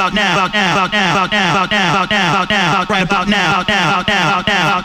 about now, about now, about now, about now, about now, about now, about now, about now, about now, about now, about now,